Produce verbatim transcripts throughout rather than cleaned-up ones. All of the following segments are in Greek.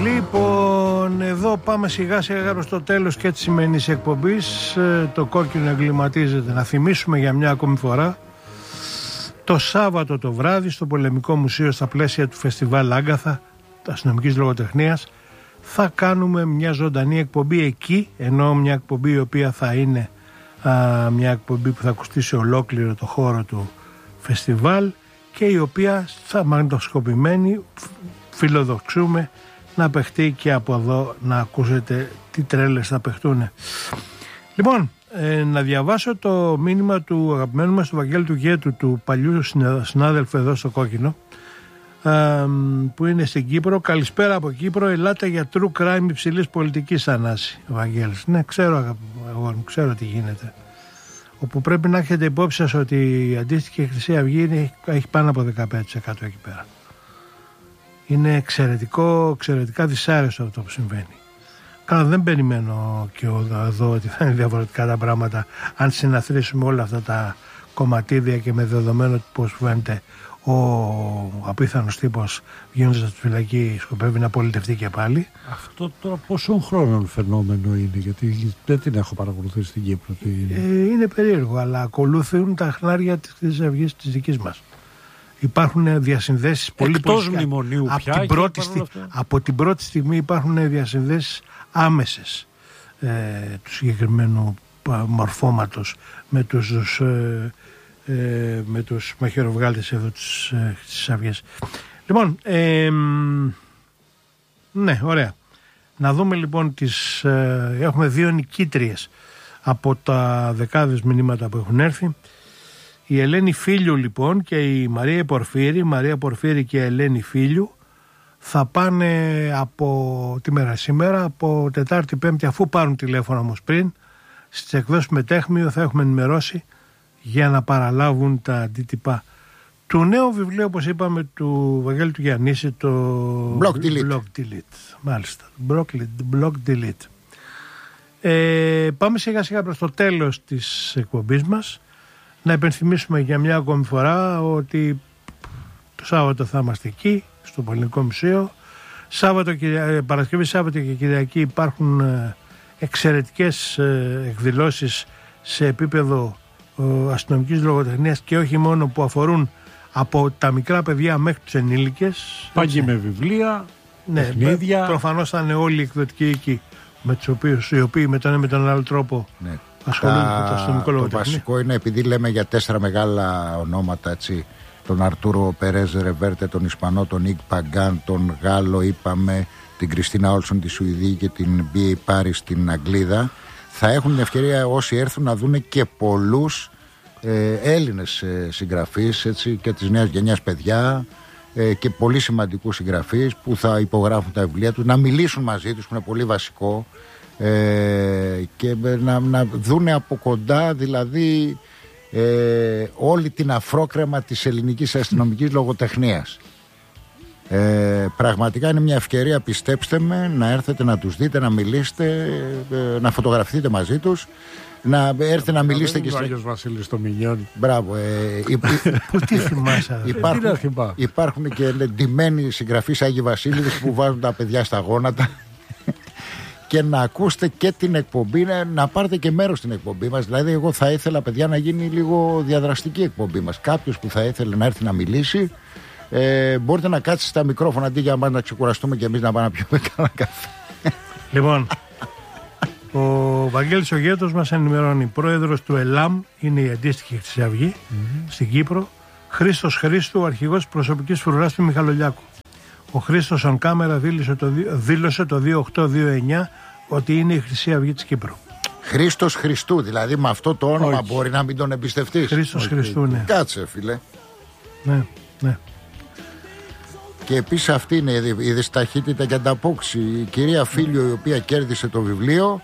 Λοιπόν, εδώ πάμε σιγά σιγά προς το τέλος και της σημερινής εκπομπής. Το κόκκινο εγκληματίζεται. Να θυμίσουμε για μια ακόμη φορά, το Σάββατο το βράδυ στο Πολεμικό Μουσείο, στα πλαίσια του Φεστιβάλ Άγκαθα αστυνομικής λογοτεχνίας, θα κάνουμε μια ζωντανή εκπομπή εκεί, ενώ μια εκπομπή η οποία θα είναι α, μια εκπομπή που θα ακουστεί σε ολόκληρο το χώρο του φεστιβάλ και η οποία θα μαγνητοσκοπημένη, φιλοδοξούμε να παιχτεί και από εδώ, να ακούσετε τι τρέλες θα παιχτούν. Λοιπόν, ε, να διαβάσω το μήνυμα του αγαπημένου μας του Βαγγέλη του Γέτου, του παλιού συνάδελφου εδώ στο Κόκκινο, ε, που είναι στην Κύπρο. Καλησπέρα από Κύπρο, ελάτε για true crime υψηλής πολιτικής, Ανάση. Ο Βαγγέλης, ναι, ξέρω, εγώ ξέρω τι γίνεται. Όπου πρέπει να έχετε υπόψη σας ότι η αντίστοιχη Χρυσή Αυγή είναι, έχει πάνω από δεκαπέντε τοις εκατό εκεί πέρα. Είναι εξαιρετικό, εξαιρετικά δυσάρεστο αυτό που συμβαίνει. Καλά, δεν περιμένω και εδώ ότι θα είναι διαφορετικά τα πράγματα αν συναθρήσουμε όλα αυτά τα κομματίδια και με δεδομένο πως φαίνεται ο απίθανος τύπος βγαίνοντας από τη φυλακή σκοπεύει να πολιτευτεί και πάλι. Αυτό τώρα πόσων χρόνων φαινόμενο είναι, γιατί δεν την έχω παρακολουθήσει στην Κύπρο. Ε, είναι περίεργο, αλλά ακολουθούν τα χνάρια της Χρυσής Αυγής της δικής μας. Υπάρχουν διασυνδέσεις πολύ εκτός μνημονίου από πια την, πρώτη στι... από την πρώτη στιγμή υπάρχουν διασυνδέσεις άμεσες ε, του συγκεκριμένου μορφώματος με τους, ε, ε, με τους μαχαιροβγάλτες εδώ της Χρυσής Αυγής. Λοιπόν, ε, ναι, ωραία. Να δούμε λοιπόν τις, ε, έχουμε δύο νικήτριες από τα δεκάδες μηνύματα που έχουν έρθει. Η Ελένη Φίλιου λοιπόν και η Μαρία Πορφύρη, Μαρία Πορφύρη και η Ελένη Φίλιου θα πάνε από τη μέρα σήμερα, από Τετάρτη Πέμπτη, αφού πάρουν τηλέφωνο όμως πριν, στις εκδόσεις Μετέχμιο θα έχουμε ενημερώσει για να παραλάβουν τα αντίτυπα του νέου βιβλίου, όπως είπαμε, του Βαγγέλη του Γιαννίση, το Block Delete. Block Delete. Μάλιστα, Block, Block Delete. Ε, πάμε σιγά σιγά προς το τέλος της εκπομπής μας. Να υπενθυμίσουμε για μια ακόμη φορά ότι το Σάββατο θα είμαστε εκεί, στο Πολεμικό Μουσείο. Σάββατο, Παρασκευή, Σάββατο και Κυριακή υπάρχουν εξαιρετικές εκδηλώσεις σε επίπεδο αστυνομικής λογοτεχνίας και όχι μόνο, που αφορούν από τα μικρά παιδιά μέχρι τους ενήλικες. Πάγει με βιβλία, ναι, παιχνίδια. Προφανώς θα είναι όλοι οι εκδοτικοί εκεί, με τους οποίους, οι οποίοι με τον ένα με τον άλλο τρόπο, ναι, ασχολούνται με το αστυνομικό λογοτεχνία. Το βασικό είναι, επειδή λέμε για τέσσερα μεγάλα ονόματα, έτσι, τον Αρτούρο Περέζ Ρεβέρτε, τον Ισπανό, τον Ικ Παγκάν, τον Γάλλο, είπαμε, την Κριστίνα Όλσον τη Σουηδή και την Μπι Έι Πάρις την Αγγλίδα, θα έχουν την ευκαιρία όσοι έρθουν να δούνε και πολλούς ε, Έλληνες ε, συγγραφείς, έτσι, και της νέας γενιάς παιδιά, ε, και πολύ σημαντικούς συγγραφείς που θα υπογράφουν τα βιβλία τους, να μιλήσουν μαζί τους, που είναι πολύ βασικό, ε, και να, να δούνε από κοντά, δηλαδή, ε, όλη την αφρόκρεμα της ελληνικής αστυνομικής λογοτεχνίας. Ε, πραγματικά είναι μια ευκαιρία, πιστέψτε με, να έρθετε να τους δείτε, να μιλήσετε, ε, να φωτογραφηθείτε μαζί τους, να έρθετε να μιλήσετε και στο Άγιος Βασίλης στο Μινιόνι. Μπράβο. Ε, Που τι θυμάσαι. Υπάρχουν, υπάρχουν και ντυμένοι συγγραφείς Άγιοι Βασίλειδες που βάζουν τα παιδιά στα γόνατα και να ακούσετε και την εκπομπή, να πάρετε και μέρος στην εκπομπή μας. Δηλαδή, εγώ θα ήθελα, παιδιά, να γίνει λίγο διαδραστική εκπομπή μας. Κάποιος που θα ήθελε να έρθει να μιλήσει, ε, μπορείτε να κάτσετε στα μικρόφωνα αντί για να ξεκουραστούμε και εμείς να πάμε να πιούμε κανένα καφέ. Λοιπόν, ο Βαγγέλης ο Γέτος μας ενημερώνει. Πρόεδρος του ΕΛΑΜ είναι η αντίστοιχη Χρυσή Αυγή mm-hmm. στην Κύπρο. Χρήστος Χρήστου, αρχηγός προσωπικής φρουράς του Μιχαλολιάκου. Ο Χρήστος on κάμερα δήλωσε το, δήλωσε το δύο οκτώ δύο εννιά ότι είναι η Χρυσή Αυγή της Κύπρου. Χρήστος Χριστού, δηλαδή με αυτό το όνομα όχι. Μπορεί να μην τον εμπιστευτείς. Χρήστος όχι. Χριστού, ναι. Κάτσε, φίλε. Ναι, ναι. Και επίσης αυτή είναι η δυσταχύτητα και ανταπόκριση. Η κυρία Φίλιο, η οποία κέρδισε το βιβλίο,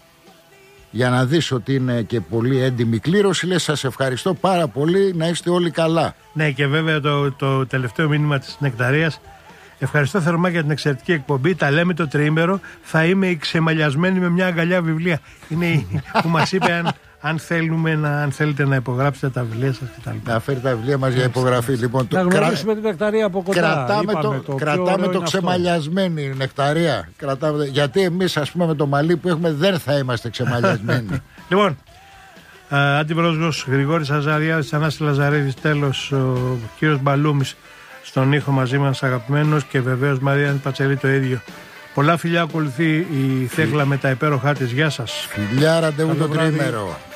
για να δεις ότι είναι και πολύ έντιμη κλήρωση, λέει σας ευχαριστώ πάρα πολύ, να είστε όλοι καλά. Ναι, και βέβαια το, το τελευταίο μήνυμα της Νεκταρίας: ευχαριστώ θερμά για την εξαιρετική εκπομπή. Τα λέμε το τριήμερο. Θα είμαι ξεμαλιασμένη με μια αγκαλιά βιβλία. Είναι η, που μας είπε αν, αν, θέλουμε να, αν θέλετε να υπογράψετε τα βιβλία σας κτλ. Να φέρει τα βιβλία μας για υπογραφή. Λοιπόν, να γνωρίσουμε την νεκταρία από κοντά. Κρατάμε Είπαμε, το, το, κρατάμε το ξεμαλιασμένη νεκταρία. Κρατάμε, γιατί εμείς, ας πούμε, με το μαλλί που έχουμε δεν θα είμαστε ξεμαλιασμένοι. Λοιπόν, αντιπρόσωπος Γρηγόρης Αζαριάδης, Ανάση Λαζαρίδης, τέλος ο κύριος Μπαλούμης στον ήχο μαζί μας αγαπημένος και βεβαίως Μαρία Πατσερή το ίδιο. Πολλά φιλιά, ακολουθεί η Θέκλα με τα υπέροχά της. Γεια σας. Φιλιά, ραντεβού το τρίμερο.